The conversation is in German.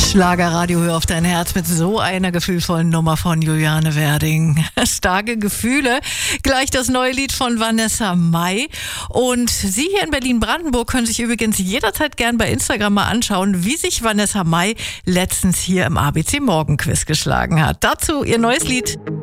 Schlagerradio, hör auf dein Herz mit so einer gefühlvollen Nummer von Juliane Werding. Starke Gefühle. Gleich das neue Lied von Vanessa Mai. Und Sie hier in Berlin-Brandenburg können sich übrigens jederzeit gern bei Instagram mal anschauen, wie sich Vanessa Mai letztens hier im ABC Morgenquiz geschlagen hat. Dazu ihr neues Lied.